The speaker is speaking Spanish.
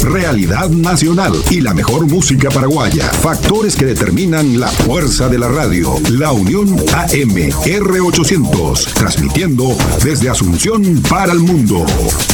realidad nacional y la mejor música paraguaya. Factores que determinan la fuerza de la radio. La Unión AM R800, transmitiendo desde Asunción para el mundo.